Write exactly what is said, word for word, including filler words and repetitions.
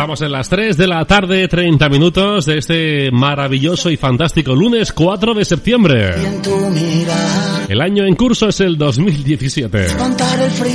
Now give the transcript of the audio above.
Estamos en las tres de la tarde, treinta minutos de este maravilloso y fantástico lunes cuatro de septiembre. El año en curso es el dos mil diecisiete.